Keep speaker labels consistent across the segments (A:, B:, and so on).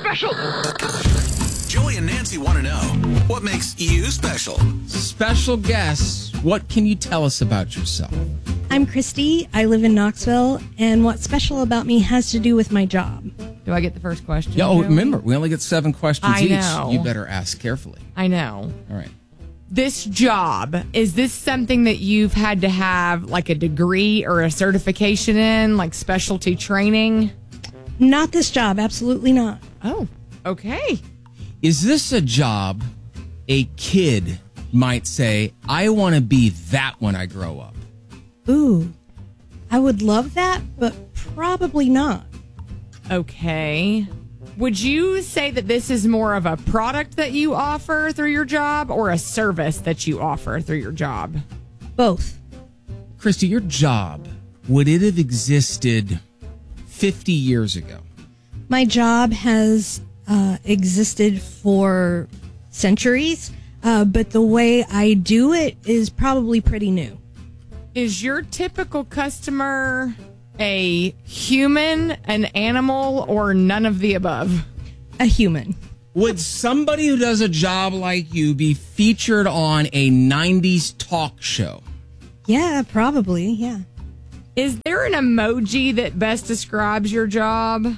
A: special.
B: Joey and Nancy want to know, what makes you special?
C: Special guest, what can you tell us about yourself?
D: I'm Christy. I live in Knoxville, and what's special about me has to do with my job.
E: Do I get the first question?
C: Yeah, oh,
E: Joey?
C: remember, we only get 7 questions
E: I
C: each.
E: know.
C: You better ask carefully.
E: I know.
C: All right.
E: This job, is this something that you've had to have like a degree or a certification in, like specialty training?
D: Not this job, absolutely not.
E: Oh, okay.
C: Is this a job a kid might say, I want to be that when I grow up?
D: Ooh, I would love that, but probably not.
E: Okay. Would you say that this is more of a product that you offer through your job or a service that you offer through your job?
D: Both.
C: Christy, your job, would it have existed 50 years ago?
D: My job has existed for centuries, but the way I do it is probably pretty new.
E: Is your typical customer a human, an animal, or none of the above?
D: A human.
C: Would somebody who does a job like you be featured on a 90s talk show?
D: Yeah, probably, yeah.
E: Is there an emoji that best describes your job?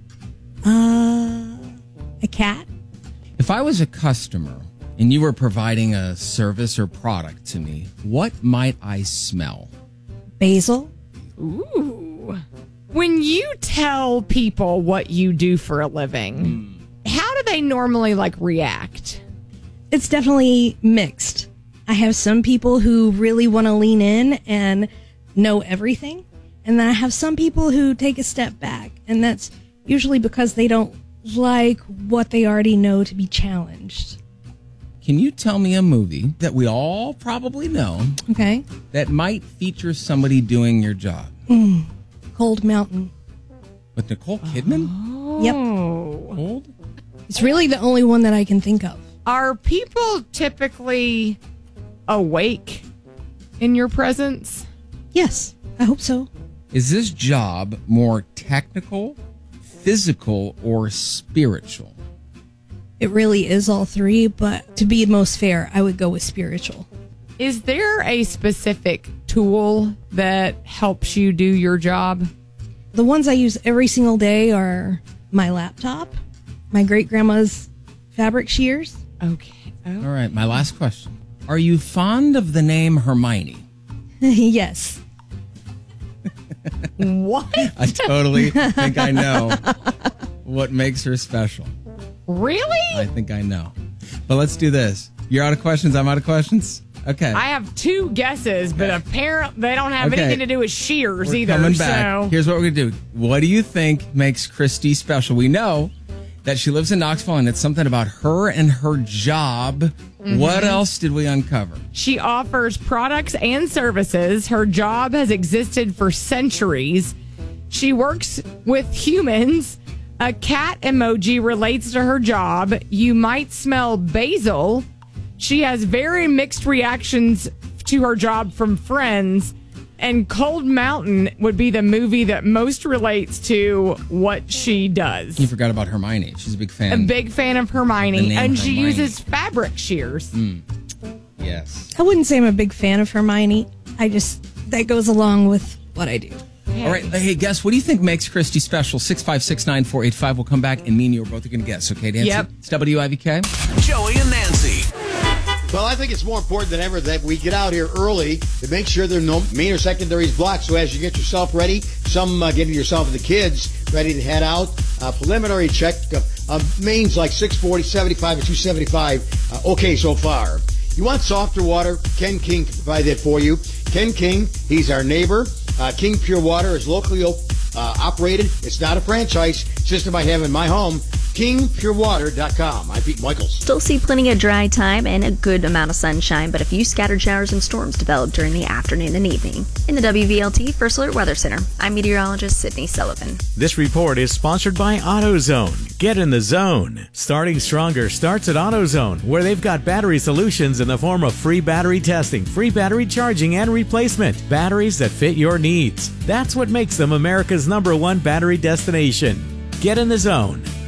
D: A cat?
C: If I was a customer and you were providing a service or product to me, what might I smell?
D: Basil?
E: Ooh. When you tell people what you do for a living, how do they normally react?
D: It's definitely mixed. I have some people who really want to lean in and know everything. And then I have some people who take a step back. And that's usually because they don't like what they already know to be challenged.
C: Can you tell me a movie that we all probably know
D: Okay.
C: that might feature somebody doing your job?
D: Cold Mountain.
C: With Nicole Kidman?
D: Yep.
C: Cold?
D: It's really the only one that I can think of.
E: Are people typically awake in your presence?
D: Yes, I hope so.
C: Is this job more technical, physical, or spiritual?
D: It really is all three, but to be most fair, I would go with spiritual.
E: Is there a specific tool that helps you do your job?
D: The ones I use every single day are my laptop, my great-grandma's fabric shears.
E: Okay.
C: All right, my last question. Are you fond of the name Hermione?
D: Yes.
E: What?
C: I totally think I know what makes her special.
E: Really?
C: I think I know. But let's do this. You're out of questions, I'm out of questions? Okay.
E: I have 2 guesses, but apparently they don't have
C: Okay.
E: anything to do with shears
C: We're
E: either.
C: coming back.
E: So
C: Here's what we're going to do. What do you think makes Christy special? We know that she lives in Knoxville, and it's something about her and her job.
E: Mm-hmm.
C: What else did we uncover?
E: she offers products and services. Her job has existed for centuries. She works with humans. A cat emoji relates to her job. You might smell basil. She has very mixed reactions to her job from friends. And Cold Mountain would be the movie that most relates to what she does.
C: You forgot about Hermione. She's a big fan.
E: A big fan of
C: The
E: Hermione.
C: name
E: And she
C: Hermione.
E: uses fabric shears.
C: Yes.
D: I wouldn't say I'm a big fan of Hermione. That goes along with what I do.
C: All right. Hey, guess, what do you think makes Christy special? 656-9485. We'll come back, and me and you are both going to guess. Okay, Nancy?
E: Yep.
C: It's WIVK.
B: Joey and Nancy.
F: Well, I think it's more important than ever that we get out here early to make sure there are no main or secondaries blocked. So as you get yourself ready, getting yourself and the kids ready to head out, preliminary check, mains like 640, 75, and 275. Okay so far. You want softer water? Ken King can provide that for you. Ken King, he's our neighbor. King Pure Water is locally operated. It's not a franchise system I have in my home. KingPureWater.com. I'm Pete Michaels.
G: Still see plenty of dry time and a good amount of sunshine, but a few scattered showers and storms develop during the afternoon and evening. In the WVLT First Alert Weather Center, I'm meteorologist Sydney Sullivan.
H: This report is sponsored by AutoZone. Get in the zone. Starting stronger starts at AutoZone, where they've got battery solutions in the form of free battery testing, free battery charging and replacement, batteries that fit your needs. That's what makes them America's #1 battery destination. Get in the zone.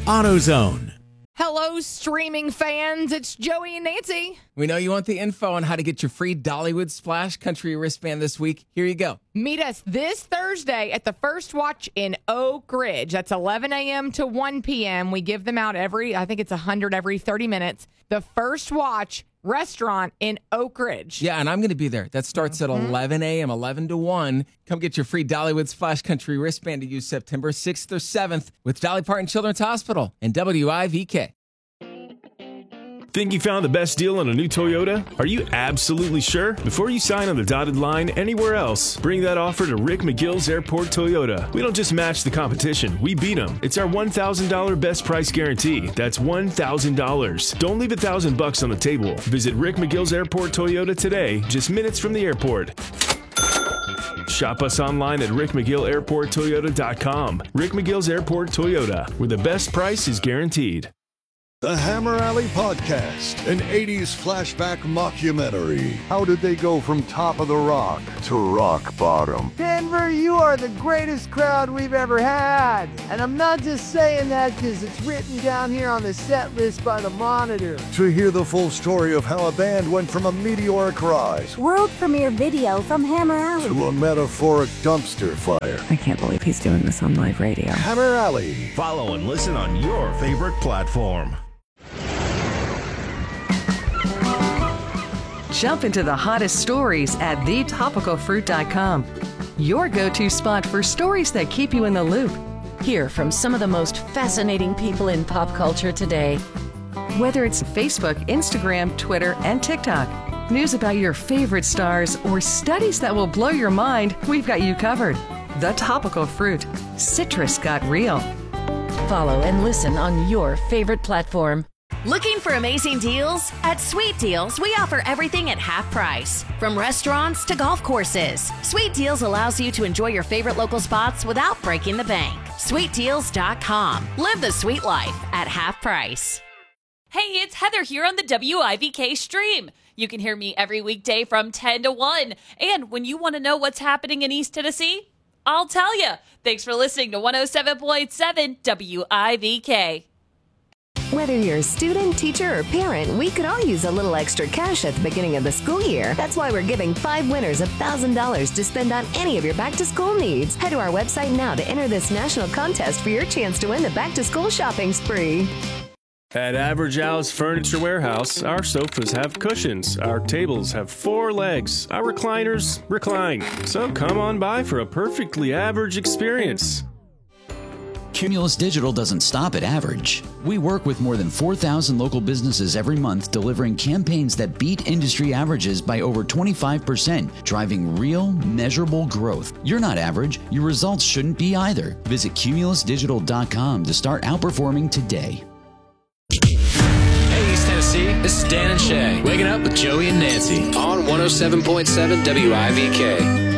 H: AutoZone.
E: Hello, streaming fans. It's Joey and Nancy.
C: We know you want the info on how to get your free Dollywood Splash Country wristband this week. Here you go.
E: Meet us this Thursday at the First Watch in Oak Ridge. That's 11 a.m. to 1 p.m. We give them out I think it's 100 every 30 minutes. The First Watch restaurant in Oak Ridge.
C: Yeah, and I'm going to be there. That starts at 11 a.m., 11 to 1. Come get your free Dollywood Splash Country wristband to use September 6th or 7th with Dolly Parton Children's Hospital and WIVK.
A: Think you found the best deal on a new Toyota? Are you absolutely sure? Before you sign on the dotted line anywhere else, bring that offer to Rick McGill's Airport Toyota. We don't just match the competition, we beat them. It's our $1,000 best price guarantee. That's $1,000. Don't leave $1,000 on the table. Visit Rick McGill's Airport Toyota today, just minutes from the airport. Shop us online at rickmcgillairporttoyota.com. Rick McGill's Airport Toyota, where the best price is guaranteed.
I: The Hammer Alley Podcast, an 80s flashback mockumentary. How did they go from top of the rock to rock bottom?
J: Denver, you are the greatest crowd we've ever had. And I'm not just saying that because it's written down here on the set list by the Monitor.
I: To hear the full story of how a band went from a meteoric rise,
K: world premiere video from Hammer Alley,
I: to a metaphoric dumpster fire.
L: I can't believe he's doing this on live radio.
I: Hammer Alley.
M: Follow and listen on your favorite platform.
N: Jump into the hottest stories at thetopicalfruit.com. Your go-to spot for stories that keep you in the loop.
O: Hear from some of the most fascinating people in pop culture today.
N: Whether it's Facebook, Instagram, Twitter, and TikTok, news about your favorite stars, or studies that will blow your mind, we've got you covered. The Topical Fruit. Citrus got real.
O: Follow and listen on your favorite platform.
P: Looking for amazing deals? At Sweet Deals, we offer everything at half price. From restaurants to golf courses, Sweet Deals allows you to enjoy your favorite local spots without breaking the bank. SweetDeals.com. Live the sweet life at half price.
Q: Hey, it's Heather here on the WIVK stream. You can hear me every weekday from 10 to 1. And when you want to know what's happening in East Tennessee, I'll tell you. Thanks for listening to 107.7 WIVK.
R: Whether you're a student, teacher, or parent, we could all use a little extra cash at the beginning of the school year. That's why we're giving 5 winners $1,000 to spend on any of your back-to-school needs. Head to our website now to enter this national contest for your chance to win the back-to-school shopping spree.
A: At Average Al's Furniture Warehouse, our sofas have cushions, our tables have 4 legs, our recliners recline. So come on by for a perfectly average experience.
S: Cumulus Digital doesn't stop at average. We work with more than 4,000 local businesses every month, delivering campaigns that beat industry averages by over 25%, driving real, measurable growth. You're not average. Your results shouldn't be either. Visit cumulusdigital.com to start outperforming today.
T: Hey, East Tennessee, this is Dan and Shay, waking up with Joey and Nancy on 107.7 WIVK.